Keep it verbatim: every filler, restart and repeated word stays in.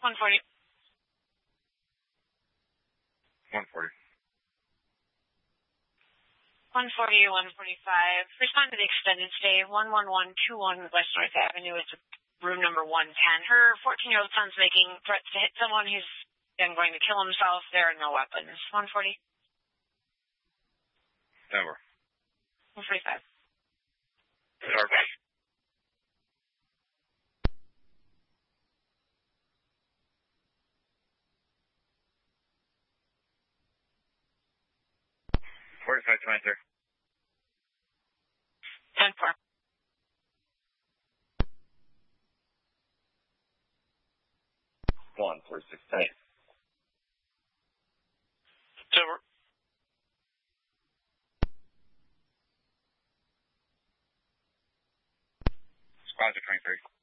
one forty. one forty. one forty, one forty-five. Respond to the extended stay, one one one two one West North Avenue. It's room number one ten. Her fourteen-year-old son's making threats to hit someone who's then going to kill himself. There are no weapons. one forty. Over. one forty-five. Over. forty-five twenty-three. ten four. one forty-six ten. Over. Squad twenty-three.